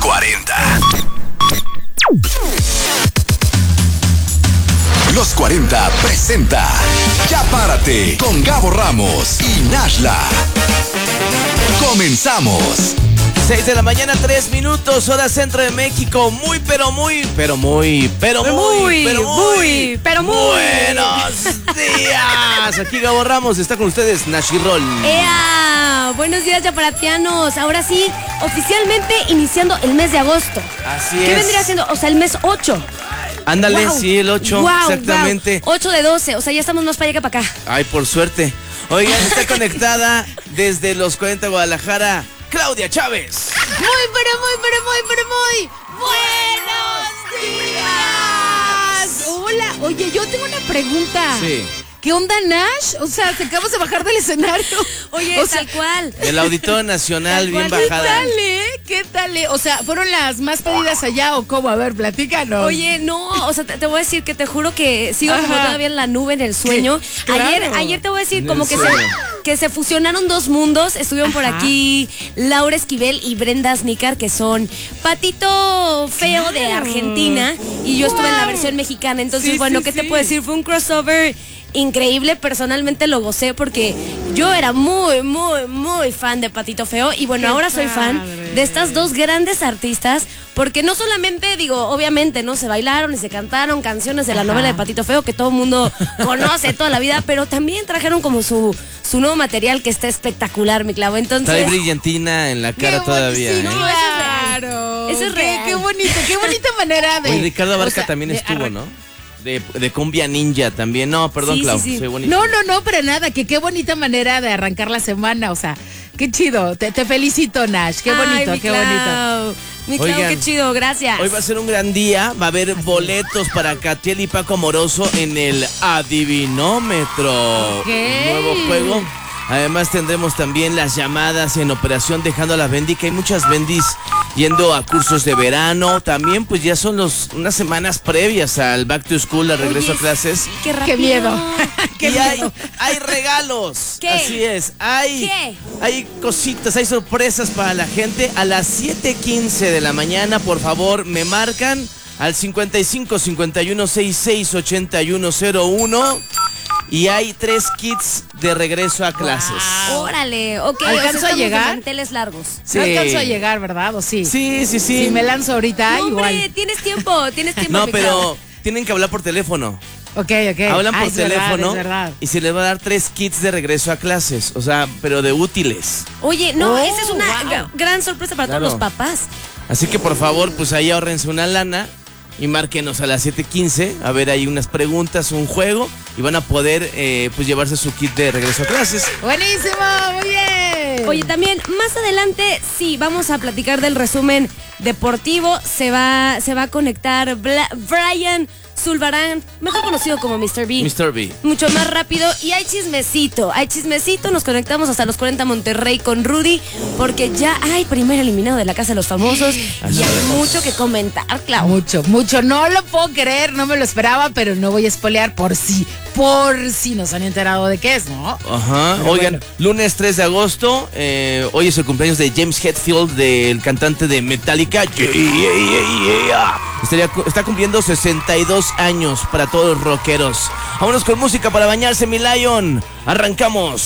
40. Los 40 presenta Ya Párate con Gabo Ramos y Nashla. Comenzamos. 6 de la mañana, 3 minutos, hora centro de México. Muy buenos días. Aquí Gabo Ramos, está con ustedes Nashi Roll. ¡Ea! Buenos días, yaparatianos. Ahora sí, oficialmente iniciando el mes de agosto. Así ¿Qué es. vendría siendo? O sea, el mes 8. Ándale, Wow. sí, el 8, Wow, exactamente. wow. 8 de 12, o sea, ya estamos más para allá que para acá. Ay, por suerte. Oigan, está conectada desde los 40 Guadalajara, Claudia Chávez. Muy buenos días. Hola, oye, yo tengo una pregunta. Sí. ¿Qué onda, Nash? O sea, te acabas de bajar del escenario. Oye, o sea, tal cual. Del Auditorio Nacional, bien ¿qué bajada. tal, eh? ¿Qué tal, eh? O sea, ¿fueron las más pedidas allá o cómo? A ver, platícanos. Oye, no, o sea, te voy a decir que te juro que sigo como Ajá. todavía en la nube, en el sueño. Claro. Ayer te voy a decir En como el que sueño. se fusionaron dos mundos. Estuvieron por Ajá. aquí Laura Esquivel y Brenda Snicar, que son Patito Feo de Argentina, y yo estuve en la versión mexicana. Entonces, Sí, bueno, sí, ¿qué te sí. puedo decir? Fue un crossover increíble. Personalmente lo gocé porque yo era muy fan de Patito Feo, y bueno, Qué ahora soy fan padre. de estas dos grandes artistas, porque no solamente, digo, obviamente, ¿no? Se bailaron y se cantaron canciones de la Ajá. novela de Patito Feo que todo el mundo conoce toda la vida, pero también trajeron como su nuevo material, que está espectacular, mi Clavo. Trae Entonces, brillantina en la cara todavía, sí, ¿eh? claro. Eso es real. Qué bonita manera de. Oye, Ricardo Abarca o sea, también de estuvo, arran- ¿no? De Cumbia Ninja también. No, perdón, Sí, Clau, sí, sí. soy bonito. No, para nada. Que qué bonita manera de arrancar la semana. O sea, qué chido. Te felicito, Nash. Qué bonito, ay, mi qué bonito. Clau. Mi Clau, Oigan, qué chido, gracias. Hoy va a ser un gran día, va a haber boletos para Catiel y Paco Amoroso en el Adivinómetro. Ok. Nuevo juego. Además tendremos también las llamadas en operación Dejando a la Bendy, que hay muchas Bendis yendo a cursos de verano. También pues ya son unas semanas previas al Back to School, al regreso Oye, a clases. sí, qué rápido. Qué miedo. Qué Y hay, miedo. hay regalos. ¿Qué? Así es. ¿Qué? Hay cositas, hay sorpresas para la gente. A las 7:15 de la mañana, por favor, me marcan al 55 51 66 8101. Y hay 3 kits de regreso a clases. Órale, ok. ¿Alcanzo a estamos llegar? de manteles largos. Sí. No alcanzo a llegar, ¿verdad? ¿O sí? Sí. Si me lanzo ahorita, No, hombre, igual. tienes tiempo, No, mi Clau. pero tienen que hablar por teléfono. Ok. Hablan por Es verdad, teléfono es verdad. y se les va a dar 3 kits de regreso a clases. O sea, pero de útiles. Oye, no, Oh, esa es una wow. gran sorpresa para Claro. todos los papás. Así que por favor, pues ahí ahorrense una lana y márquenos a las 7:15. A ver, hay unas preguntas, un juego, y van a poder pues llevarse su kit de regreso a clases. Buenísimo, muy bien. Oye, también más adelante sí vamos a platicar del resumen deportivo. Se va a conectar Brian Zulbarán, mejor conocido como Mr. B. Mr. B. Mucho más rápido, y hay chismecito, nos conectamos hasta los 40 Monterrey con Rudy, porque ya hay primer eliminado de la Casa de los Famosos y Así hay es. mucho que comentar, Clau. Mucho, no lo puedo creer, no me lo esperaba, pero no voy a espolear por si nos han enterado de qué es, ¿no? Ajá. Pero Oigan, bueno. lunes 3 de agosto, hoy es el cumpleaños de James Hetfield, del cantante de Metallica. Está cumpliendo 62 años para todos los rockeros. Vámonos con música para bañarse, mi Lion. Arrancamos.